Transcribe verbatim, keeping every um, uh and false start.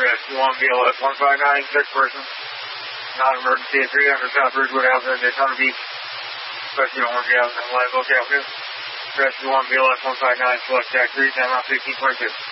Rescue one B L S one five nine, six person. Non-emergency at three hundred South Ridgewood Avenue, Daytona Beach. Especially Orange Avenue, Live Oak Avenue. Rescue one B L S one five nine, select taxi, time out fifteen twenty-two.